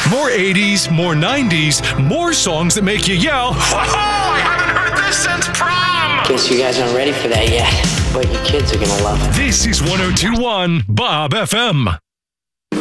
More 80s, more 90s, more songs that make you yell, "Whoa, I haven't heard this since prom!" Guess you guys aren't ready for that yet, but your kids are gonna love it. This is 102.1 Bob FM.